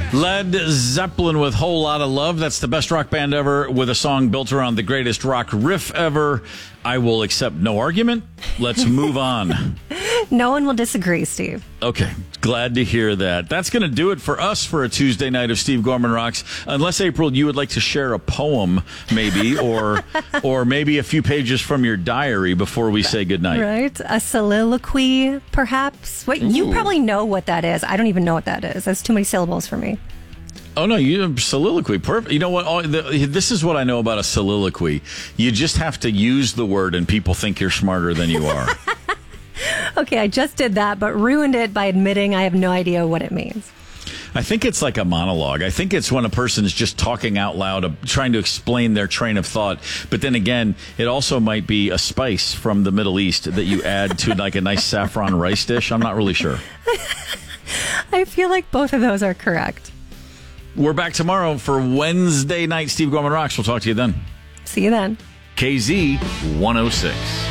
Led Zeppelin with Whole Lotta Love. That's the best rock band ever with a song built around the greatest rock riff ever. I will accept no argument. Let's move on. No one will disagree, Steve. Okay, glad to hear that. That's going to do it for us for a Tuesday night of Steve Gorman Rocks. Unless, April, you would like to share a poem, maybe, or maybe a few pages from your diary before we say goodnight. Right? A soliloquy, perhaps? Wait, you probably know what that is. I don't even know what that is. That's too many syllables for me. Oh, no, you soliloquy. Perfect. You know what? This is what I know about a soliloquy. You just have to use the word and people think you're smarter than you are. Okay, I just did that, but ruined it by admitting I have no idea what it means. I think it's like a monologue. I think it's when a person is just talking out loud, trying to explain their train of thought. But then again, it also might be a spice from the Middle East that you add to like a nice saffron rice dish. I'm not really sure. I feel like both of those are correct. We're back tomorrow for Wednesday night Steve Gorman Rocks. We'll talk to you then. See you then. KZ 106.